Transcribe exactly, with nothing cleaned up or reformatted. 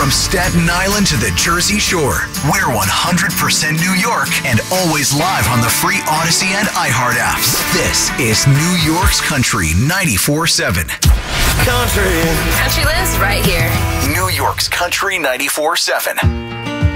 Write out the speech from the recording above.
From Staten Island to the Jersey Shore, we're one hundred percent New York and always live on the free Odyssey and iHeart apps. This is New York's Country ninety-four seven. Country. Country lives right here. New York's Country ninety-four seven.